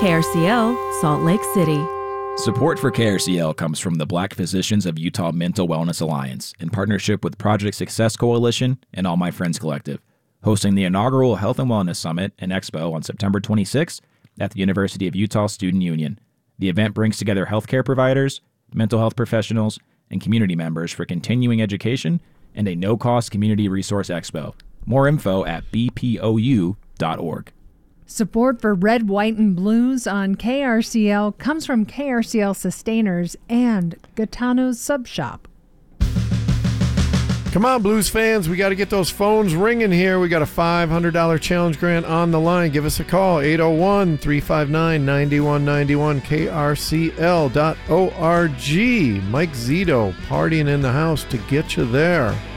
KRCL, Salt Lake City. Support for KRCL comes from the Black Physicians of Utah Mental Wellness Alliance in partnership with Project Success Coalition and All My Friends Collective, hosting the inaugural Health and Wellness Summit and Expo on September 26th at the University of Utah Student Union. The event brings together healthcare providers, mental health professionals, and community members for continuing education and a no-cost community resource expo. More info at bpou.org. Support for Red, White, and Blues on KRCL comes from KRCL Sustainers and Gaetano's Sub Shop. Come on, Blues fans. We got to get those phones ringing here. We got a $500 challenge grant on the line. Give us a call, 801-359-9191, krcl.org. Mike Zito partying in the house to get you there.